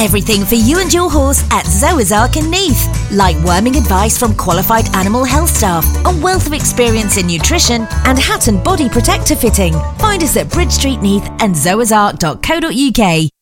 everything for you and your horse at Zoa's Ark in Neath. Like worming advice from qualified animal health staff, a wealth of experience in nutrition, and hat and body protector fitting. Find us at Bridge Street, Neath and zoasark.co.uk.